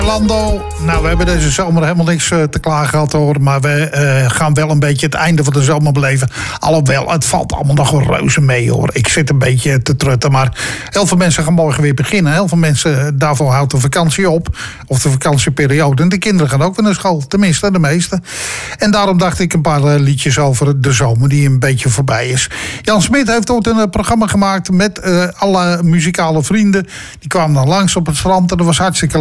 Orlando, nou, we hebben deze zomer helemaal niks te klagen gehad, hoor. Maar we gaan wel een beetje het einde van de zomer beleven. Alhoewel, het valt allemaal nog wel reuze mee, hoor. Ik zit een beetje te trutten, maar heel veel mensen gaan morgen weer beginnen. Heel veel mensen, daarvoor houdt de vakantie op. Of de vakantieperiode. En de kinderen gaan ook weer naar school. Tenminste, de meeste. En daarom dacht ik een paar liedjes over de zomer die een beetje voorbij is. Jan Smit heeft ooit een programma gemaakt met alle muzikale vrienden. Die kwamen dan langs op het strand en dat was hartstikke leuk.